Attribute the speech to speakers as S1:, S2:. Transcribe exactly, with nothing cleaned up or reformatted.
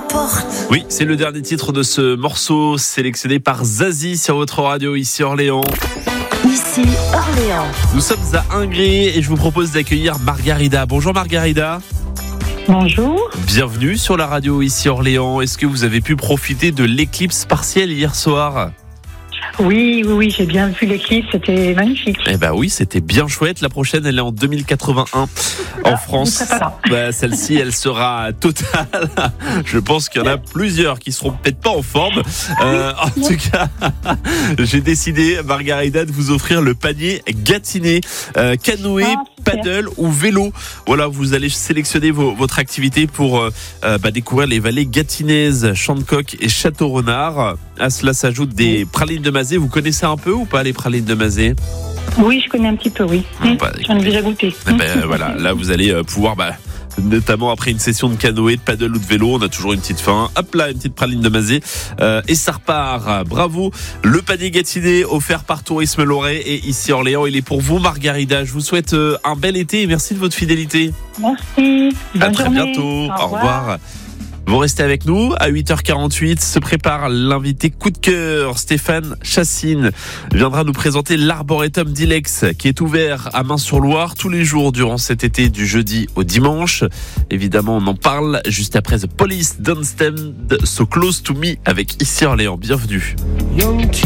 S1: importe.
S2: Oui, c'est le dernier titre de ce morceau sélectionné par Zazie sur votre radio ici Orléans.
S1: Ici Orléans.
S2: Nous sommes à Ingré et je vous propose d'accueillir Margarida. Bonjour Margarida.
S3: Bonjour.
S2: Bienvenue sur la radio ici Orléans. Est-ce que vous avez pu profiter de l'éclipse partielle hier soir ?
S3: Oui, oui, oui, j'ai bien vu l'éclipse, c'était magnifique.
S2: Eh ben oui, c'était bien chouette. La prochaine, elle est en deux mille quatre-vingt-un en
S3: Ah,
S2: France.
S3: je serai pas là.
S2: Bah, celle-ci, elle sera totale. Je pense qu'il y en a plusieurs qui seront peut-être pas en forme. Euh, en tout cas, j'ai décidé, Margarida, de vous offrir le panier Gâtinais, euh, canoë,
S3: Ah, super.
S2: paddle ou vélo. Voilà, vous allez sélectionner vos, votre activité pour euh, euh, bah, découvrir les vallées gâtinaises, Champ-de-Coq et Château-Renard. À cela s'ajoutent des pralines de Mazé. Vous connaissez un peu ou pas les pralines de Mazé ?
S3: Oui, je connais un petit peu, oui.
S2: Bon,
S3: Mmh,
S2: bah,
S3: J'en ai déjà goûté.
S2: Eh ben, voilà, là vous allez euh, pouvoir, bah, notamment après une session de canoë, de paddle ou de vélo, on a toujours une petite faim. Hop là, une petite praline de Mazé euh, et ça repart. Bravo, le panier Gâtinais offert par Tourisme Loret et ici Orléans, il est pour vous Margarida. Je vous souhaite euh, un bel été et merci de votre fidélité.
S3: Merci. Bonne
S2: À très
S3: journée.
S2: bientôt.
S3: Au
S2: Au revoir. Vous restez avec nous. À huit heures quarante-huit, se prépare l'invité coup de cœur. Stéphane Chassine viendra nous présenter l'Arboretum d'Ilex qui est ouvert à Main-sur-Loire tous les jours durant cet été du jeudi au dimanche. Évidemment, on en parle juste après The Police Don't Stand So Close to Me avec ici Orléans. Bienvenue.